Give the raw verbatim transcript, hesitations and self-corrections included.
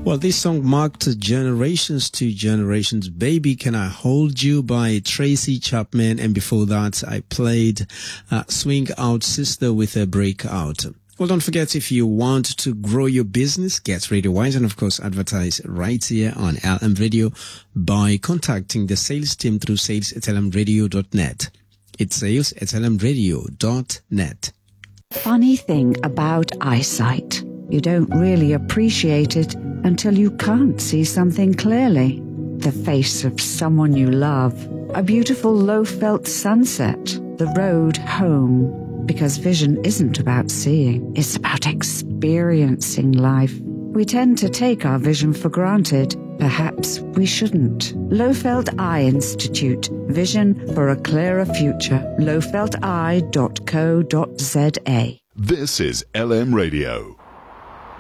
Well, this song marked generations to generations. Baby, Can I Hold You by Tracy Chapman. And before that, I played uh, Swing Out Sister with a Breakout. Well, don't forget, if you want to grow your business, get Radio Wise, and of course, advertise right here on L M Radio by contacting the sales team through sales at l m radio dot net. It's sales at l m radio dot net. Funny thing about eyesight. You don't really appreciate it until you can't see something clearly. The face of someone you love, a beautiful low-felt sunset, the road home. Because vision isn't about seeing, it's about experiencing life. We tend to take our vision for granted. Perhaps we shouldn't. Lowfelt Eye Institute. Vision for a clearer future. low felt eye dot co dot z a. This is L M Radio.